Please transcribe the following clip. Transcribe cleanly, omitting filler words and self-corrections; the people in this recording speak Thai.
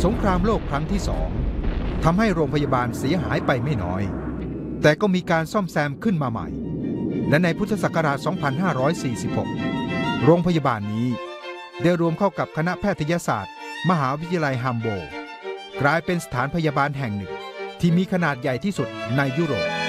สงครามโลกครั้งที่2ทำให้โรงพยาบาลเสียหายไปไม่น้อยแต่ก็มีการซ่อมแซมขึ้นมาใหม่และในพุทธศักราช 2546 โรงพยาบาลนี้ได้รวมเข้ากับคณะแพทยศาสตร์มหาวิทยาลัยฮัมโบลต์กลายเป็นสถานพยาบาลแห่งหนึ่งที่มีขนาดใหญ่ที่สุดในยุโรป